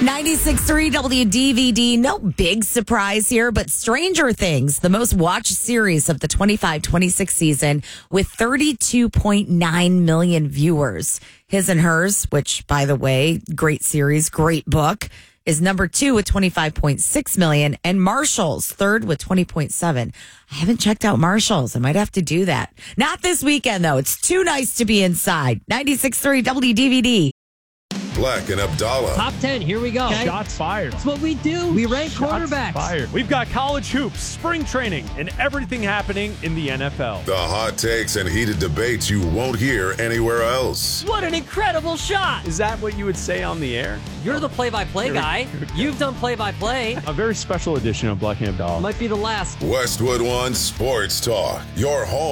96.3 WDVD. No big surprise here, but Stranger Things, the most watched series of the 25-26 season with 32.9 million viewers. His and Hers, which, by the way, great series, great book, is number 2 with 25.6 million. And Marshall's third with 20.7. I haven't checked out Marshall's. I might have to do that. Not this weekend, though. It's too nice to be inside. 96.3 WDVD. Black and Abdallah. Top 10, here we go. Okay. Shots fired. That's what we do. We rank Shots quarterbacks. fired. We've got college hoops, spring training, and everything happening in the NFL. The hot takes and heated debates you won't hear anywhere else. What an incredible shot. Is that what you would say on the air? You're the play-by-play guy. You've done play-by-play. A very special edition of Black and Abdallah. Might be the last. Westwood One Sports Talk, your home